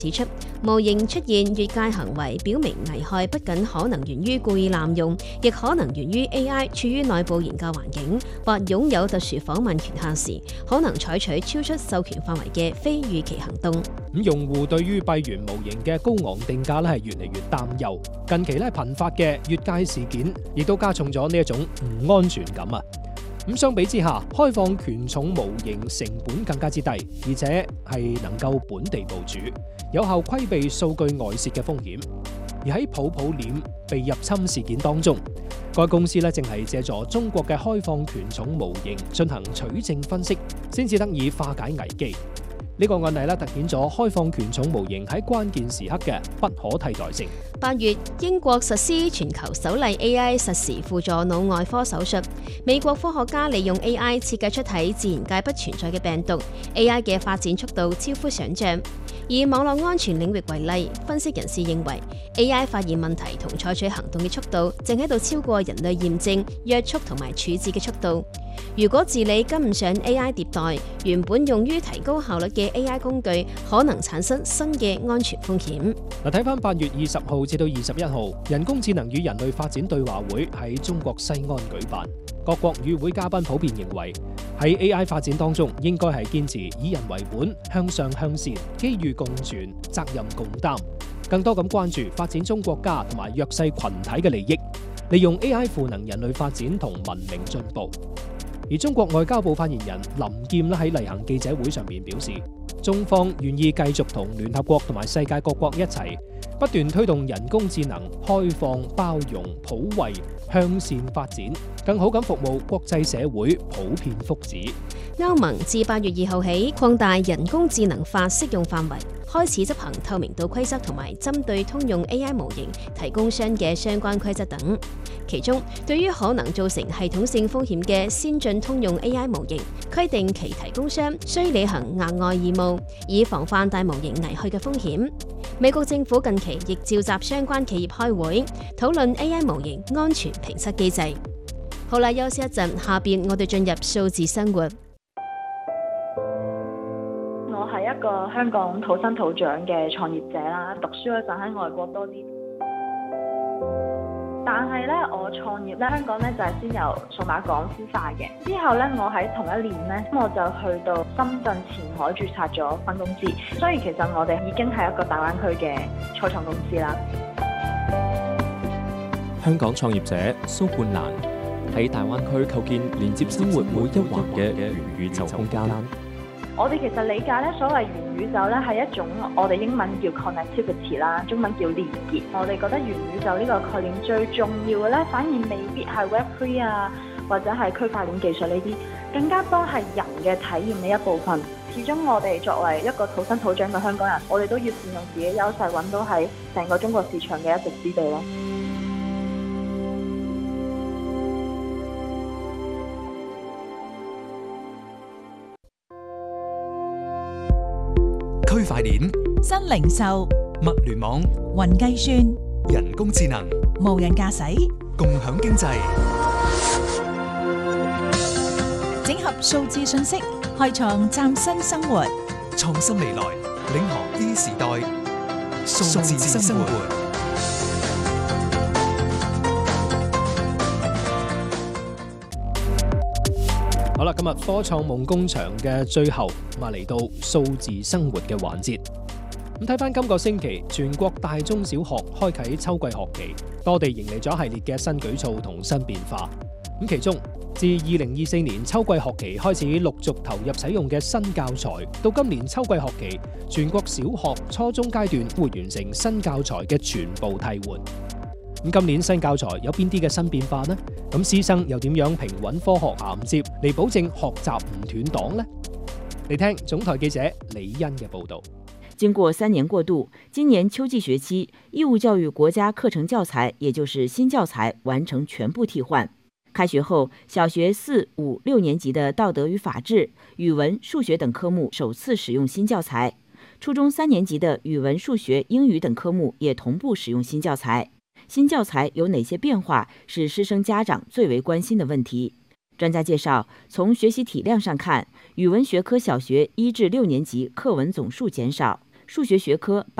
指出，模型出現越界行為，表明危害不僅可能源於故意濫用，亦可能源於 AI 處於內部研究環境或擁有特殊訪問權限時，可能採取超出授權範圍嘅非預期行動。 用戶對於閉源模型嘅高昂定價係越嚟越擔憂，近期頻發嘅越界事件，亦都加重咗呢一種唔安全感啊！相比之下，開放權重模型成本更加之低，而且係能夠本地部署，有效規避數據外泄嘅風險。而喺泡泡鏈被入侵事件當中，該公司正係借助中國嘅開放權重模型進行取證分析，先至得以化解危機。呢個案例突顯咗開放權重模型喺關鍵時刻嘅不可替代性。 8月，英國實施全球首例 AI 實時輔助腦外科手術。美國科學家利用 AI 設計出喺自然界不存在嘅病毒。AI 嘅發展速度超乎想象。以網絡安全領域為例，分析人士認為 AI 發現問題同採取行動嘅速度正喺度超過人類驗證、約束同埋處置嘅速度。如果治理跟唔上 AI 迭代，原本用於提高效率嘅 AI 工具可能產生新嘅安全風險。 睇翻8月20號至到21號，人工智能與人類發展對話會喺中國西安舉辦。各國與會嘉賓普遍認為，喺 AI 發展當中應該係堅持以人為本、向上向善、機遇共存、責任共擔，更多咁關注發展中國家同埋弱勢群體嘅利益，利用 AI 賦能人類發展同文明進步。而中國外交部發言人林劍喺例行記者會上面表示，中方願意繼續同聯合國同埋世界各國一齊，不斷推動人工智能開放、包容、普惠、向善發展，更好咁服務國際社會普遍福祉。 歐盟自8月2號起擴大人工智能法適用範圍，開始執行透明度規則同埋針對通用 AI 模型提供商嘅相關規則等。其中，對於可能造成系統性風險嘅先進通用 AI 模型，規定其提供商需履行額外義務，以防範大模型危害嘅風險。美國政府近期亦召集相關企業開會，討論 AI 模型安全評測機制。好啦，休息一陣，下邊我哋進入數字生活。 我係一個香港土生土長嘅創業者啦，讀書嗰陣喺外國多啲。但係咧，我創業咧，香港咧就係先由數碼港孵化嘅。之後咧，我喺同一年咧，我就去到深圳前海註冊咗分公司。所以其實我哋已經係一個大灣區嘅初創公司啦。 香港創業者蘇冠蘭喺大灣區構建連接生活每一環嘅元宇宙空間。 我哋其實理解咧，所謂元宇宙咧係一種我哋英文叫 connectivity 啦，中文叫連結。我哋覺得元宇宙呢個概念最重要嘅咧，反而未必係 Web3 啊，或者係區塊鏈技術呢啲，更加多係人嘅體驗嘅一部分。始終我哋作為一個土生土長嘅香港人，我哋都要善用自己優勢，揾到喺成個中國市場嘅一席之地咯。 區塊鏈、 新零售、 物聯網、 雲計算、 人工智能、 無人駕駛、 共享經濟， 整合數字信息，開創嶄新生活。 創新未來，領航 E 時代，數字生活。 好啦，今日科創夢工場嘅最後嚟到數字生活嘅環節。咁睇翻今個星期，全國大中小學開啟秋季學期，多地迎嚟咗一系列嘅新舉措同新變化。咁其中，自2024年秋季學期開始陸續投入使用嘅新教材，到今年秋季學期，全國小學、初中階段會完成新教材嘅全部替換。咁今年新教材有邊啲嘅新變化呢？咁師生又點樣平穩科學銜接嚟保證學習唔斷檔呢？嚟聽總台記者李欣嘅報道。 經過3年過渡，今年秋季學期，義務教育國家課程教材，也就是新教材完成全部替換。開學後，小學4、5、6年級的道德與法治、語文、數學等科目首次使用新教材，初中3年級的語文、數學、英語等科目也同步使用新教材。新教材有哪些變化，是師生家長最為關心的問題。專家介紹，從學習體量上看，語文學科小學1至6年級課文總數減少， 数学学科